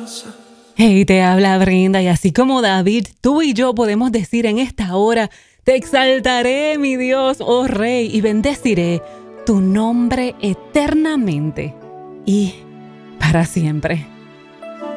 Hey, te habla Brenda, y así como David, tú y yo podemos decir en esta hora: te exaltaré, mi Dios, oh Rey, y bendeciré tu nombre eternamente y para siempre.